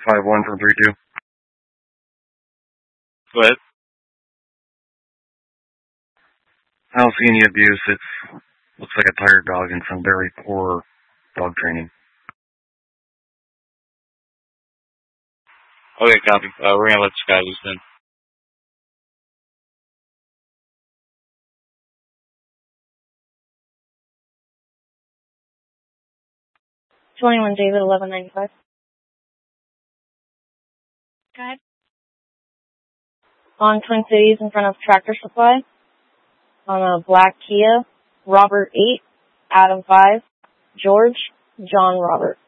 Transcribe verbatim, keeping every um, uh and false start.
five one from three two. Go ahead. I don't see any abuse. It looks like a tired dog and some very poor dog training. Okay, copy. Uh, we're going to let this guy loose then. twenty-one David, eleven ninety-five. Go ahead. On Twin Cities in front of Tractor Supply. On a black Kia. Robert eight, Adam five, George, John Robert.